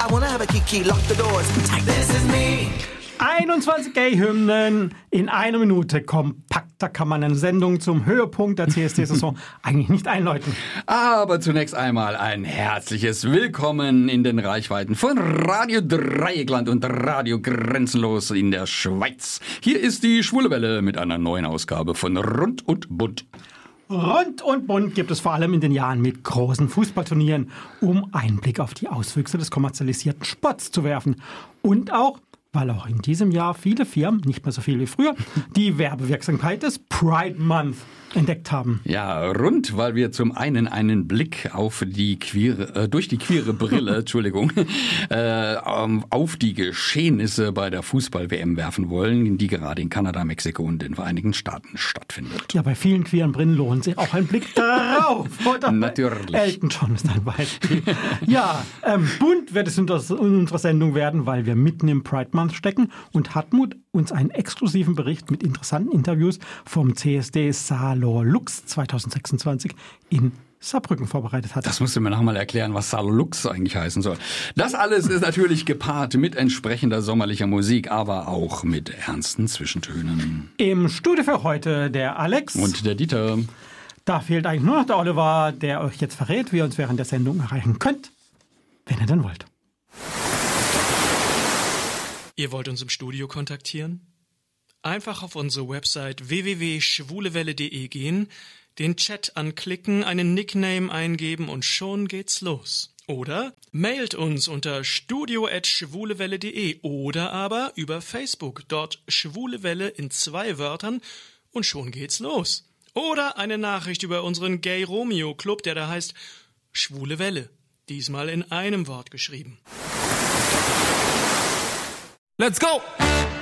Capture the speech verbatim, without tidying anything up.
I wanna have a kiki, lock the doors. This is me. einundzwanzig Gay-Hymnen in einer Minute kompakt. Da kann man eine Sendung zum Höhepunkt der C S D-Saison eigentlich nicht einläuten. Aber zunächst einmal ein herzliches Willkommen in den Reichweiten von Radio Dreieckland und Radio Grenzenlos in der Schweiz. Hier ist die Schwule Welle mit einer neuen Ausgabe von Rund und Bunt. Rund und bunt gibt es vor allem in den Jahren mit großen Fußballturnieren, um einen Blick auf die Auswüchse des kommerzialisierten Sports zu werfen. Und auch, weil auch in diesem Jahr viele Firmen, nicht mehr so viel wie früher, die Werbewirksamkeit des Pride Month entdeckt haben. Ja, rund, weil wir zum einen einen Blick auf die queere, äh, durch die queere Brille, Entschuldigung, äh, auf die Geschehnisse bei der Fußball-W M werfen wollen, die gerade in Kanada, Mexiko und den Vereinigten Staaten stattfindet. Ja, bei vielen queeren Brillen lohnt sich auch ein Blick darauf. Oder? Natürlich. Elton John ist ein Beispiel. Ja, ähm, bunt wird es in unserer Sendung werden, weil wir mitten im Pride Month stecken und Hartmut uns einen exklusiven Bericht mit interessanten Interviews vom C S D Salor Lux zwanzig sechsundzwanzig in Saarbrücken vorbereitet hat. Das musst du mir nochmal erklären, was Salor Lux eigentlich heißen soll. Das alles ist natürlich gepaart mit entsprechender sommerlicher Musik, aber auch mit ernsten Zwischentönen. Im Studio für heute der Alex. Und der Dieter. Da fehlt eigentlich nur noch der Oliver, der euch jetzt verrät, wie ihr uns während der Sendung erreichen könnt, wenn ihr denn wollt. Ihr wollt uns im Studio kontaktieren? Einfach auf unsere Website w w w punkt schwulewelle punkt de gehen, den Chat anklicken, einen Nickname eingeben und schon geht's los. Oder mailt uns unter studio at schwulewelle punkt de oder aber über Facebook, dort Schwulewelle in zwei Wörtern und schon geht's los. Oder eine Nachricht über unseren Gay Romeo Club, der da heißt Schwule Welle, diesmal in einem Wort geschrieben. Let's go!